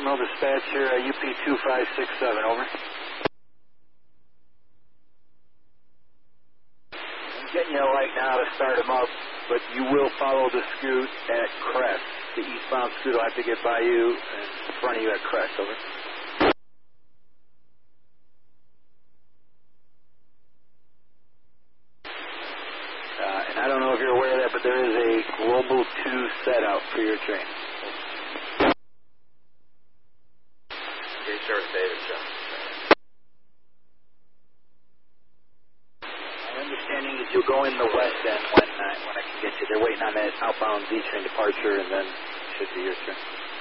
Terminal dispatch here, UP2567, over. I'm getting you a light now to start him up, but you will follow the scoot at crest. The eastbound scoot will have to get by you and in front of you at crest, over. And I don't know if you're aware of that, but there is a Global 2 set out for your train. Resource David, John. My understanding is you'll go in the west end when I can get you. They're waiting on that outbound Z train departure, and then it should be your turn.